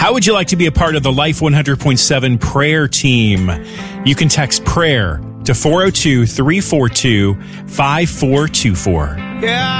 How would you like to be a part of the Life 100.7 prayer team? You can text prayer to 402-342-5424. Yeah.